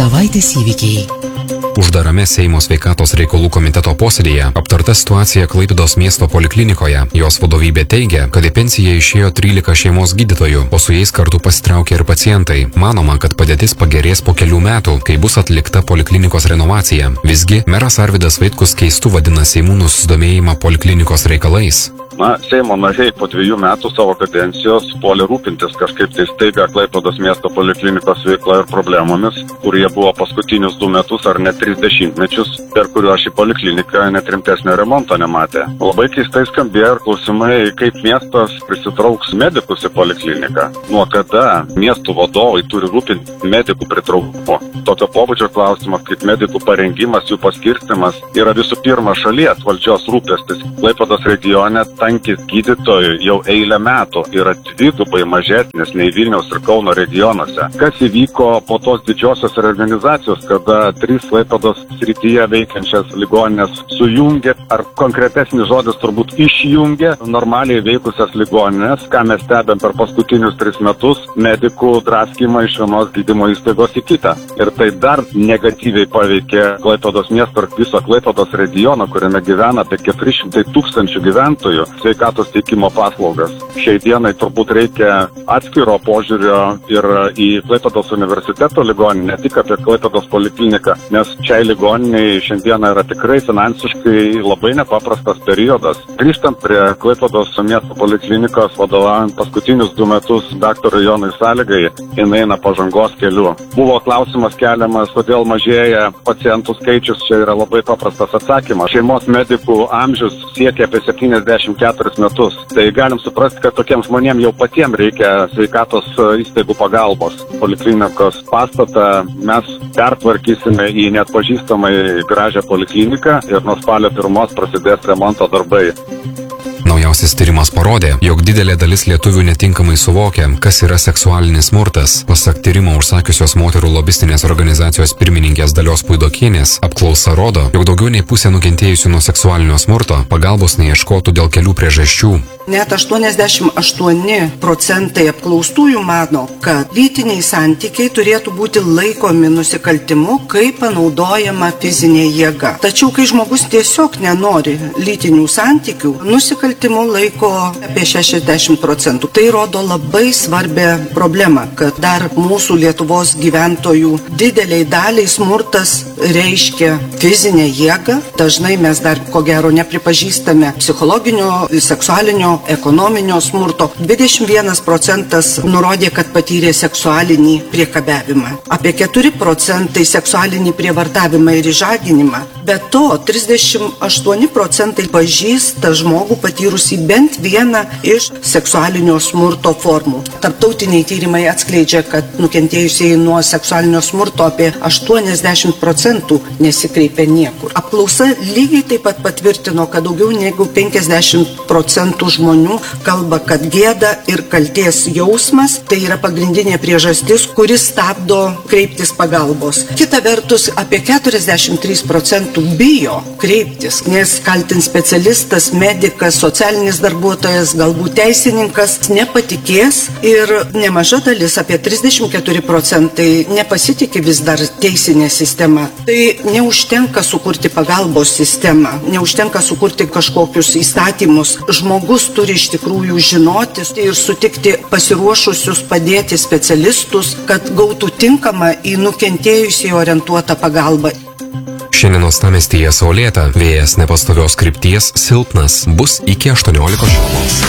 Savaitės įvykiai. Uždarame Seimo sveikatos reikalų komiteto posėdėje aptarta situacija Klaipėdos miesto poliklinikoje. Jos vadovybė teigia, kad į pensiją išėjo 13 šeimos gydytojų, o su jais kartu pasitraukė ir pacientai. Manoma, kad padėtis pagerės po kelių metų, kai bus atlikta poliklinikos renovacija. Visgi meras Arvydas Vaitkus keistu vadina seimūnų susidomėjimą poliklinikos reikalais. Seimo nariai po 2 metų savo kadencijos puolė rūpintis kažkaip tai staiga Klaipėdos miesto poliklinikos veikla ir problemomis, kurie buvo paskutinius 2 metus ar net 30 mečius, per kuriuos ši poliklinika net rimtesnio remonto nematė. Labai keistai skambėjo ir klausimai, kaip miestas prisitrauks medikus į polikliniką. Nuo kada miestų vadovai turi rūpinti medikų pritraukimu? Tokio pobūdžio klausimas kaip medikų parengimas, jų paskirstimas yra visų pirma šalies valdžios rūpestis. Klaipėdos regione tankis gydytojų jau eilę metų yra 2 mažesnis nei Vilniaus ir Kauno regionuose. Kas įvyko po tos didžiosios reorganizacijos, kada 3 Klaipėdos srityje veikiančias ligoninės sujungė, ar konkretesnis žodis turbūt išjungė normaliai veikusias ligoninės, ką mes stebėm per paskutinius 3 metus, medikų draskymą iš vienos gydymo įstaigos į kitą. Ir tai dar negatyviai paveikė Klaipėdos miesto ir viso Klaipėdos regiono, kuriame gyvena apie 400 000 gyventojų, sveikatos teikimo paslaugas. Šiai dienai turbūt reikia atskiro požiūrio ir į Klaipėdos universiteto ligoninę, ne tik apie Klaipėdos polikliniką, nes šiai ligoniniai šiandieną yra tikrai finansiškai labai nepaprastas periodas. Grįžtant prie Klaipėdos miesto poliklinikos, vadovaujant paskutinius 2 metus daktarui Jonui Sąlygai, jinai eina pažangos keliu. Buvo klausimas keliamas, kodėl mažėja pacientų skaičius, čia yra labai paprastas atsakymas. Šeimos medikų amžius siekia apie 74 metus. Tai galim suprasti, kad tokiems žmonėms jau patiems reikia sveikatos įstaigų pagalbos. Poliklinikos pastatą mes pertvarkysime į neatpažįstamai gražią polikliniką ir nuo spalio 1 prasidės remonto darbai. Naujausias tyrimas parodė, jog didelė dalis lietuvių netinkamai suvokia, kas yra seksualinis smurtas. Pasak tyrimo užsakiusios moterų lobistinės organizacijos pirmininkės Dalios Puidokienės, apklausa rodo, jog daugiau nei pusė nukentėjusių nuo seksualinio smurto pagalbos neieškotų dėl kelių priežasčių. Net 88% apklaustųjų mano, kad lytiniai santykiai turėtų būti laikomi nusikaltimu, kai panaudojama fizinė jėga. Tačiau, kai žmogus tiesiog nenori lytinių santykių, nusikaltimu laiko apie 60%. Tai rodo labai svarbią problemą, kad dar mūsų Lietuvos gyventojų dideliai daliai smurtas reiškia fizinę jėgą. Dažnai mes dar ko gero nepripažįstame psichologinio, seksualinio, ekonominio smurto. 21% nurodė, kad patyrė seksualinį priekabiavimą. Apie 4% seksualinį prievartavimą ir išžaginimą. Be to, 38% pažįsta žmogų patyrusį bent vieną iš seksualinio smurto formų. Tarptautiniai tyrimai atskleidžia, kad nukentėjusieji nuo seksualinio smurto apie 80% nesikreipia niekur. Apklausa lygiai taip pat patvirtino, kad daugiau negu 50% žmonių kalba, kad gėda ir kaltės jausmas tai yra pagrindinė priežastis, kuris stabdo kreiptis pagalbos. Kita vertus, apie 43% bijo kreiptis, nes kaltins specialistas, medikas, socialinis darbuotojas, galbūt teisininkas nepatikės ir nemaža dalis, apie 34% nepasitikė vis dar teisinė sistema. Tai neužtenka sukurti pagalbos sistemą, neužtenka sukurti kažkokius įstatymus. Žmogus turi iš tikrųjų žinoti ir sutikti pasiruošusius padėti specialistus, kad gautų tinkamą į nukentėjusį orientuotą pagalbą. Šiandien uostamiestyje saulėta, vėjas nepastovios krypties silpnas, bus iki 18 šilumos.